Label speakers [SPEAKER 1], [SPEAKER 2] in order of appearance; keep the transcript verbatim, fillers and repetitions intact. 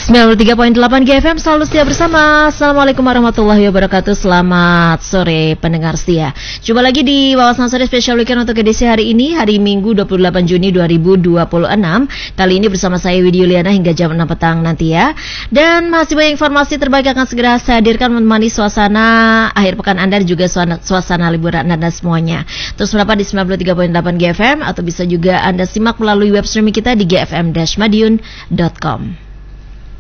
[SPEAKER 1] sembilan puluh tiga koma delapan G F M, selalu setia bersama. Assalamualaikum warahmatullahi wabarakatuh. Selamat sore pendengar setia. Jumpa lagi di Wawasan Sore Special Weekend untuk edisi hari ini, hari Minggu dua puluh delapan Juni dua ribu dua puluh enam. Kali ini bersama saya Widya Yuliana hingga jam enam petang nanti ya. Dan masih banyak informasi terbaik akan segera saya hadirkan menemani suasana akhir pekan Anda dan juga suasana, suasana liburan Anda semuanya. Terus mendapat di sembilan puluh tiga koma delapan G F M atau bisa juga Anda simak melalui web streaming kita di g f m dash madiun dot com.